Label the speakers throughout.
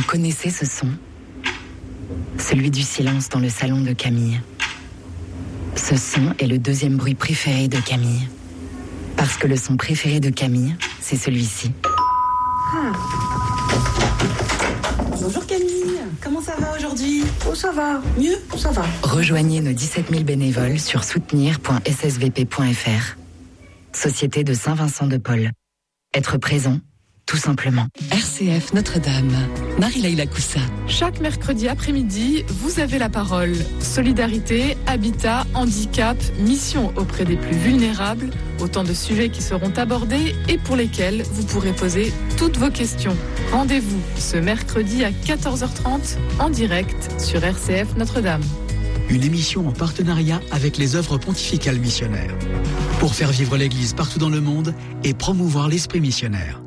Speaker 1: connaissez ce son? Celui du silence dans le salon de Camille. Ce son est le deuxième bruit préféré de Camille. Parce que le son préféré de Camille, c'est celui-ci.
Speaker 2: Ah. Bonjour Camille, comment ça va aujourd'hui? Oh ça va, mieux, ça va.
Speaker 1: Rejoignez nos 17 000 bénévoles sur soutenir.ssvp.fr. Société de Saint-Vincent-de-Paul. Être présent, tout simplement.
Speaker 3: RCF Notre-Dame. Marie-Laïla Coussa.
Speaker 4: Chaque mercredi après-midi, vous avez la parole. Solidarité, habitat, handicap, mission auprès des plus vulnérables. Autant de sujets qui seront abordés et pour lesquels vous pourrez poser toutes vos questions. Rendez-vous ce mercredi à 14h30 en direct sur RCF Notre-Dame.
Speaker 5: Une émission en partenariat avec les œuvres pontificales missionnaires. Pour faire vivre l'Église partout dans le monde et promouvoir l'esprit missionnaire.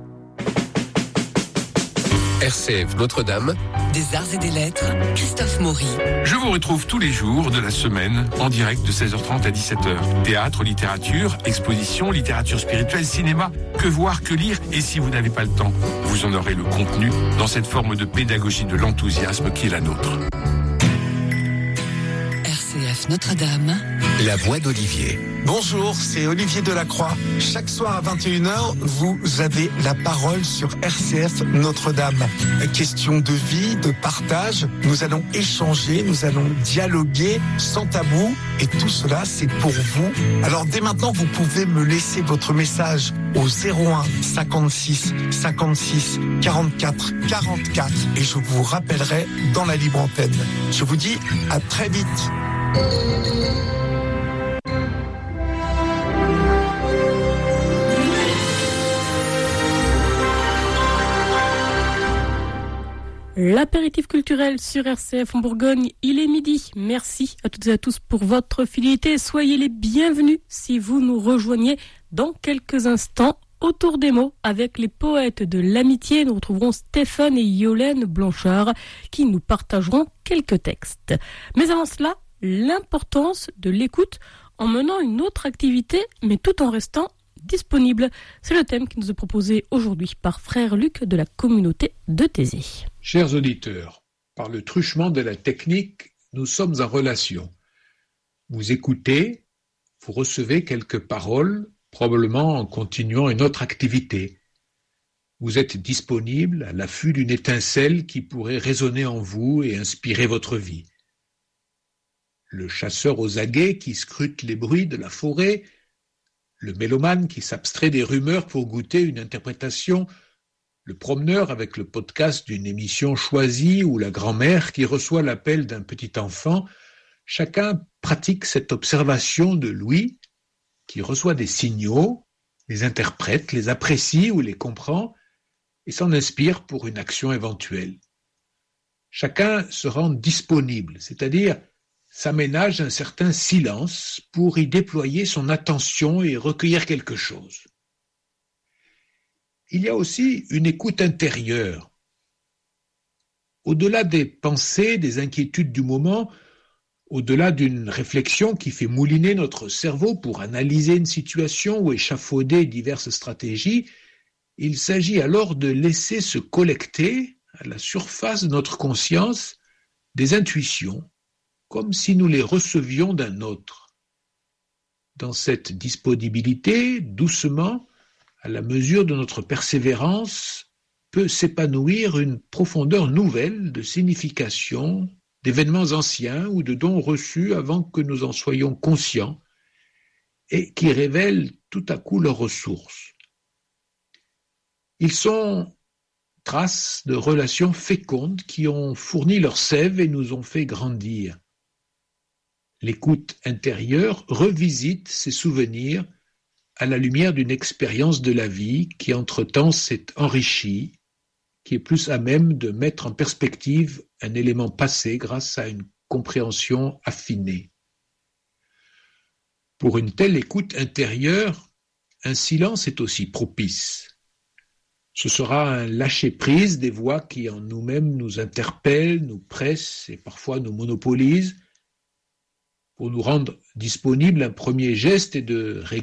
Speaker 6: RCF Notre-Dame.
Speaker 3: Des arts et des lettres, Christophe Maury.
Speaker 7: Je vous retrouve tous les jours de la semaine en direct de 16h30 à 17h. Théâtre, littérature, exposition, littérature spirituelle, cinéma, que voir, que lire. Et si vous n'avez pas le temps, vous en aurez le contenu dans cette forme de pédagogie de l'enthousiasme qui est la nôtre.
Speaker 3: RCF Notre-Dame.
Speaker 6: La voix d'Olivier.
Speaker 8: Bonjour, c'est Olivier Delacroix. Chaque soir à 21h, vous avez la parole sur RCF Notre-Dame. Question de vie, de partage. Nous allons échanger, nous allons dialoguer sans tabou. Et tout cela, c'est pour vous. Alors dès maintenant, vous pouvez me laisser votre message au 01 56 56 44 44. Et je vous rappellerai dans la libre antenne. Je vous dis à très vite.
Speaker 9: L'apéritif culturel sur RCF en Bourgogne, il est midi. Merci à toutes et à tous pour votre fidélité. Soyez les bienvenus si vous nous rejoignez dans quelques instants. Autour des mots, avec les poètes de l'amitié, nous retrouverons Stéphane et Yolène Blanchard qui nous partageront quelques textes. Mais avant cela, l'importance de l'écoute en menant une autre activité, mais tout en restant disponible. C'est le thème qui nous est proposé aujourd'hui par Frère Luc de la communauté de Thésée.
Speaker 10: Chers auditeurs, par le truchement de la technique, nous sommes en relation. Vous écoutez, vous recevez quelques paroles, probablement en continuant une autre activité. Vous êtes disponible à l'affût d'une étincelle qui pourrait résonner en vous et inspirer votre vie. Le chasseur aux aguets qui scrute les bruits de la forêt, le mélomane qui s'abstrait des rumeurs pour goûter une interprétation, le promeneur avec le podcast d'une émission choisie ou la grand-mère qui reçoit l'appel d'un petit enfant, chacun pratique cette observation de l'ouïe qui reçoit des signaux, les interprète, les apprécie ou les comprend et s'en inspire pour une action éventuelle. Chacun se rend disponible, c'est-à-dire s'aménage un certain silence pour y déployer son attention et recueillir quelque chose. Il y a aussi une écoute intérieure. Au-delà des pensées, des inquiétudes du moment, au-delà d'une réflexion qui fait mouliner notre cerveau pour analyser une situation ou échafauder diverses stratégies, il s'agit alors de laisser se collecter à la surface de notre conscience des intuitions, comme si nous les recevions d'un autre. Dans cette disponibilité, doucement, à la mesure de notre persévérance, peut s'épanouir une profondeur nouvelle de signification, d'événements anciens ou de dons reçus avant que nous en soyons conscients et qui révèlent tout à coup leurs ressources. Ils sont traces de relations fécondes qui ont fourni leur sève et nous ont fait grandir. L'écoute intérieure revisite ces souvenirs à la lumière d'une expérience de la vie qui entre-temps s'est enrichie, qui est plus à même de mettre en perspective un élément passé grâce à une compréhension affinée. Pour une telle écoute intérieure, un silence est aussi propice. Ce sera un lâcher-prise des voix qui en nous-mêmes nous interpellent, nous pressent et parfois nous monopolisent. Pour nous rendre disponibles, un premier geste est de